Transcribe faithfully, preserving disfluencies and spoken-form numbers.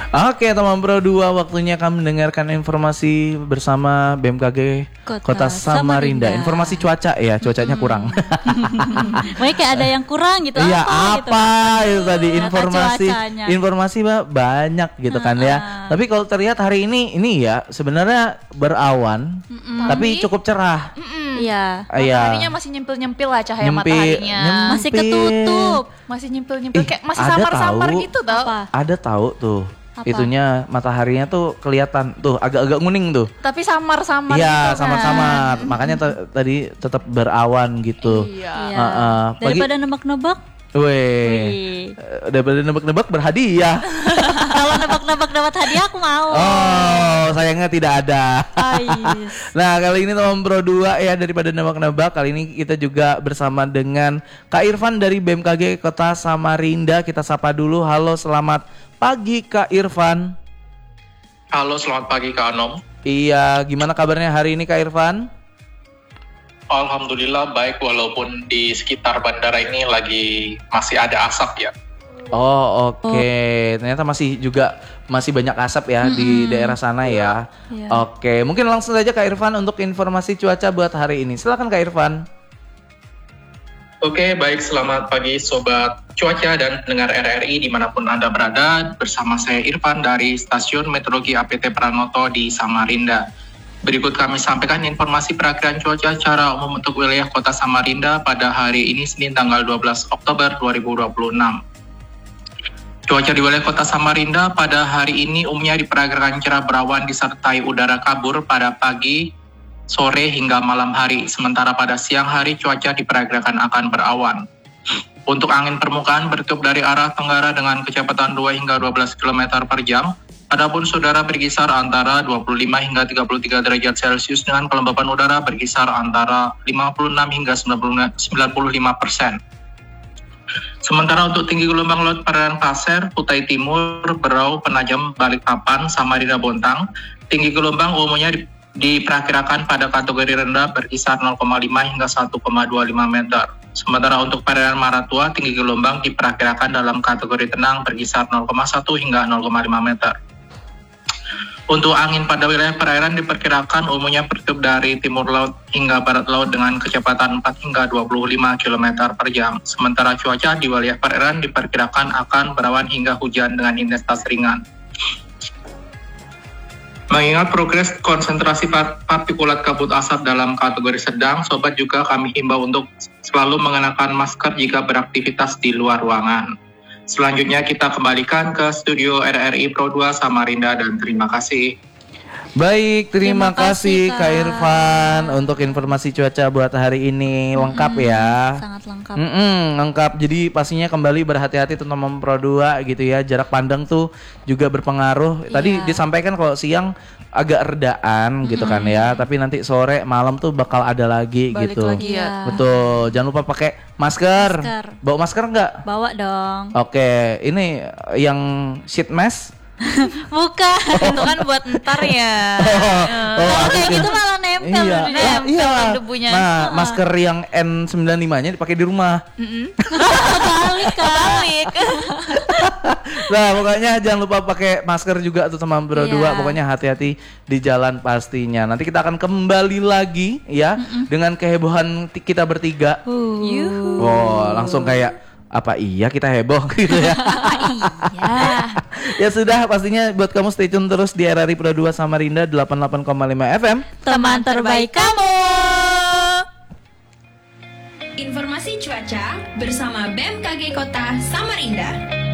Oke, teman Pro dua, waktunya kami mendengarkan informasi bersama B M K G Kota, Kota Samarinda. Samarinda. Informasi cuaca ya, cuacanya hmm. kurang. Mungkin kayak ada yang kurang gitu. Iya, apa, apa gitu. itu tadi informasi informasi bah, banyak gitu kan ya. Tapi kalau terlihat hari ini ini ya sebenarnya berawan, Mm-mm. tapi cukup cerah. Iya. Mataharinya masih nyempil-nyempil lah cahaya Nyempi, mataharinya. Nyempil. Masih ketutup, masih nyempil-nyempil kayak masih ada samar-samar tahu, gitu tau. Apa? Ada tahu tuh. Apa? Itunya mataharinya tuh kelihatan tuh agak-agak nguning tuh. Tapi samar-samar Iya, gitu kan. samar-samar. Makanya t- tadi tetap berawan gitu. Iya. Iya. Uh, uh, Daripada nebak-nebak. Weh, daripada nebak-nebak berhadiah. Kalau nebak-nebak dapat hadiah aku mau. Oh, sayangnya tidak ada. Ais. Nah, kali ini teman Pro dua ya, daripada nebak-nebak, kali ini kita juga bersama dengan Kak Irfan dari B M K G Kota Samarinda. Kita sapa dulu. Halo, selamat pagi Kak Irfan. Halo, selamat pagi Kak Anom. Iya, gimana kabarnya hari ini Kak Irfan? Alhamdulillah baik, walaupun di sekitar bandara ini lagi masih ada asap ya. Oh oke, okay. oh. Ternyata masih juga masih banyak asap ya mm-hmm. di daerah sana ya. Yeah. Oke, okay. Mungkin langsung saja Kak Irfan untuk informasi cuaca buat hari ini. Silakan Kak Irfan. Oke, okay, baik, selamat pagi Sobat Cuaca dan pendengar R R I dimanapun Anda berada. Bersama saya Irfan dari Stasiun Meteorologi A P T Pranoto di Samarinda. Berikut kami sampaikan informasi perakiraan cuaca secara umum untuk wilayah Kota Samarinda pada hari ini Senin tanggal dua belas Oktober dua ribu dua puluh enam. Cuaca di wilayah Kota Samarinda pada hari ini umumnya diperkirakan cerah berawan disertai udara kabur pada pagi, sore hingga malam hari. Sementara pada siang hari cuaca diperkirakan akan berawan. Untuk angin permukaan bertiup dari arah tenggara dengan kecepatan dua hingga dua belas kilometer per jam. Adapun saudara berkisar antara dua puluh lima hingga tiga puluh tiga derajat Celcius dengan kelembapan udara berkisar antara lima puluh enam hingga sembilan puluh lima persen. Sementara untuk tinggi gelombang laut perairan Pasir, Kutai Timur, Berau, Penajam, Balikpapan, Samarinda, Bontang, tinggi gelombang umumnya diperkirakan pada kategori rendah berkisar nol koma lima hingga satu koma dua lima meter. Sementara untuk perairan Maratua, tinggi gelombang diperkirakan dalam kategori tenang berkisar nol koma satu hingga nol koma lima meter. Untuk angin pada wilayah perairan diperkirakan umumnya bertiup dari timur laut hingga barat laut dengan kecepatan empat hingga dua puluh lima kilometer per jam. Sementara cuaca di wilayah perairan diperkirakan akan berawan hingga hujan dengan intensitas ringan. Mengingat progres konsentrasi partikulat kabut asap dalam kategori sedang, sobat juga kami himbau untuk selalu mengenakan masker jika beraktivitas di luar ruangan. Selanjutnya kita kembalikan ke studio R R I Pro dua Samarinda dan terima kasih. Baik, terima, terima kasih Kak. Kak Irfan untuk informasi cuaca buat hari ini. Lengkap mm-hmm, ya. Sangat lengkap. Mm-mm, lengkap. Jadi pastinya kembali berhati-hati teman-teman Pro dua gitu ya. Jarak pandang tuh juga berpengaruh. Tadi yeah. disampaikan kalau siang agak redaan mm-hmm. gitu kan ya. Tapi nanti sore malam tuh bakal ada lagi Balik gitu. Lagi ya. Betul. Jangan lupa pakai masker. masker. Bawa masker enggak? Bawa dong. Oke, ini yang sheet mask. Bukan, itu kan buat ntar ya. Oh, oh, oh kayak gitu malah nempel, iya, nempel iya. debunya. Nah, masker yang N sembilan puluh lima-nya dipakai di rumah. Balik, balik. Nah, pokoknya jangan lupa pakai masker juga tuh teman Pro dua. Pokoknya hati-hati di jalan pastinya. Nanti kita akan kembali lagi ya mm-mm. dengan kehebohan kita bertiga. Uh. Oh, langsung kayak apa iya kita heboh gitu ya. Iya. Ya sudah, pastinya buat kamu stay tune terus di R R I Pro dua Samarinda delapan puluh delapan koma lima F M. Teman terbaik kamu. Informasi cuaca bersama B M K G Kota Samarinda.